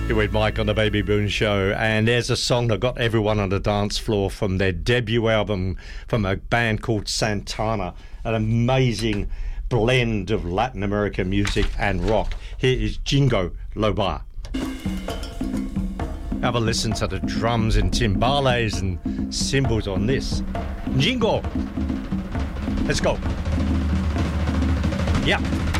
Here with Mike on the Baby Boom Show, and there's a song that got everyone on the dance floor from their debut album from a band called Santana, an amazing blend of Latin American music and rock. Here is Jingo Loba. Have a listen to the drums and timbales and cymbals on this. Jingo! Let's go. Yeah.